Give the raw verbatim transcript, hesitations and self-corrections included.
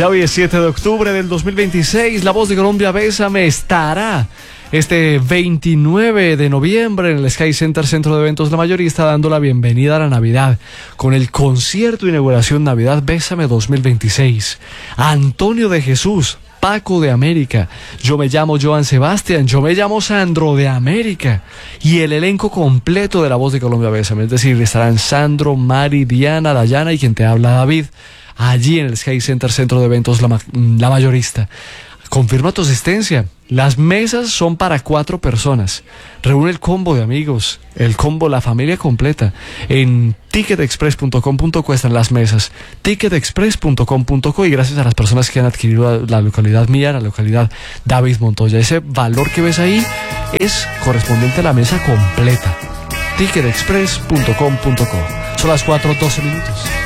Ya hoy es siete de octubre del dos mil veintiséis. La Voz de Colombia, Bésame, estará este veintinueve de noviembre en el Sky Center Centro de Eventos La Mayorista, dando la bienvenida a la Navidad con el concierto de inauguración Navidad Bésame dos mil veintiséis. Antonio de Jesús, Paco de América, yo me llamo Joan Sebastián, yo me llamo Sandro de América, y el elenco completo de La Voz de Colombia, Bésame, es decir, estarán Sandro, Mari, Diana, Dayana y quien te habla, David, allí en el Sky Center Centro de Eventos La, Ma- La Mayorista. Confirma tu asistencia. Las mesas son para cuatro personas. Reúne el combo de amigos, el combo, la familia completa. En ticket express punto com punto co están las mesas. ticket express punto com punto co, y gracias a las personas que han adquirido la localidad mía, la localidad David Montoya. Ese valor que ves ahí es correspondiente a la mesa completa. ticket express punto com punto co. Son las cuatro doce minutos.